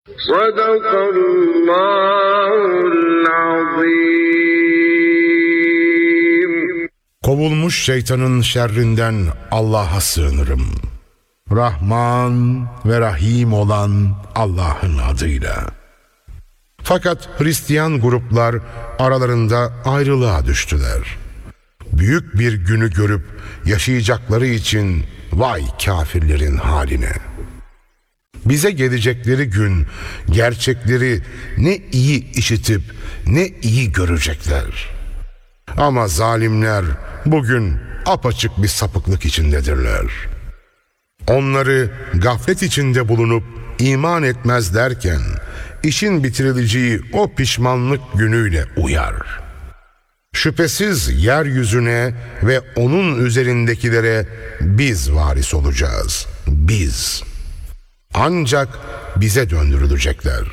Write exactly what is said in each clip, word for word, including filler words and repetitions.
Sadakallahul azim. Kovulmuş şeytanın şerrinden Allah'a sığınırım. Rahman ve Rahim olan Allah'ın adıyla. Fakat Hristiyan gruplar aralarında ayrılığa düştüler. Büyük bir günü görüp yaşayacakları için vay kafirlerin haline. Bize gelecekleri gün gerçekleri ne iyi işitip ne iyi görecekler. Ama zalimler bugün apaçık bir sapıklık içindedirler. Onları gaflet içinde bulunup iman etmez derken işin bitirileceği o pişmanlık günüyle uyar. Şüphesiz yeryüzüne ve onun üzerindekilere biz varis olacağız. Biz. Ancak bize döndürülecekler.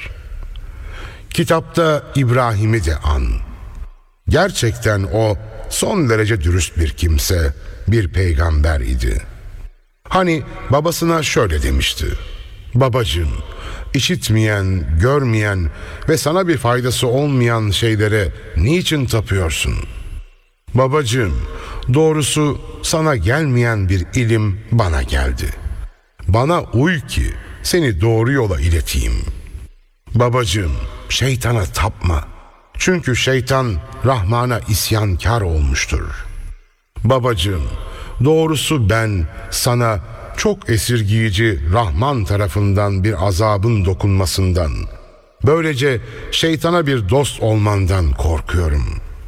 Kitapta İbrahim'i de an. Gerçekten o son derece dürüst bir kimse, bir peygamber idi. Hani babasına şöyle demişti: babacığım, işitmeyen, görmeyen ve sana bir faydası olmayan şeylere niçin tapıyorsun? Babacığım, doğrusu sana gelmeyen bir ilim bana geldi. Bana uy ki seni doğru yola ileteyim. Babacığım, şeytana tapma. Çünkü şeytan Rahman'a isyankar olmuştur. Babacığım, doğrusu ben sana çok esirgiyici Rahman tarafından bir azabın dokunmasından, böylece şeytana bir dost olmandan korkuyorum.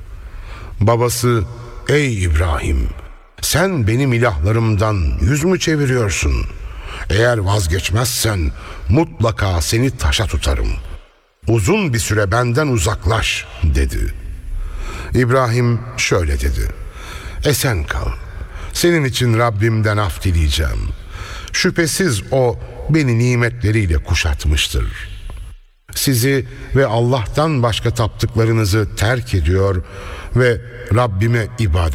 Babası, ey İbrahim, sen benim ilahlarımdan yüz mü çeviriyorsun? Eğer vazgeçmezsen mutlaka seni taşa tutarım. Uzun bir süre benden uzaklaş dedi. İbrahim şöyle dedi: esen kal. Senin için Rabbimden af dileyeceğim. Şüphesiz o beni nimetleriyle kuşatmıştır. Sizi ve Allah'tan başka taptıklarınızı terk ediyor ve Rabbime ibadet